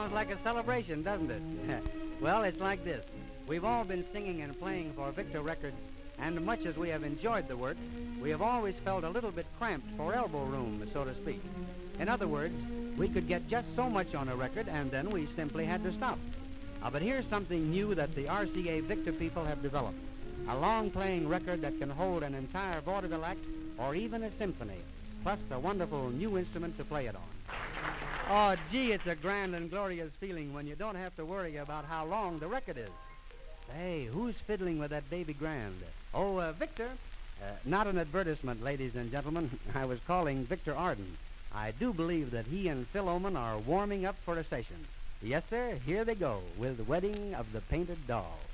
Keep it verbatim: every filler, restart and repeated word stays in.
Sounds like a celebration, doesn't it? Well, it's like this. We've all been singing and playing for Victor Records, and much as we have enjoyed the work, we have always felt a little bit cramped for elbow room, so to speak. In other words, we could get just so much on a record, and then we simply had to stop. Uh, but here's something new that the R C A Victor people have developed. A long-playing record that can hold an entire vaudeville act or even a symphony, plus a wonderful new instrument to play it on. Oh, gee, it's a grand and glorious feeling when you don't have to worry about how long the record is. Hey, who's fiddling with that baby grand? Oh, uh, Victor. Uh, not an advertisement, ladies and gentlemen. I was calling Victor Arden. I do believe that he and Phil Oman are warming up for a session. Yes, sir, here they go with Wedding of the Painted Doll.